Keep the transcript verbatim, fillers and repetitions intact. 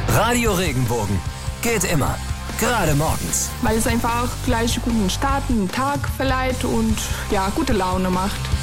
Radio Regenbogen. Geht immer. Gerade morgens. Weil es einfach gleich einen guten Start, einen Tag verleiht und ja, gute Laune macht.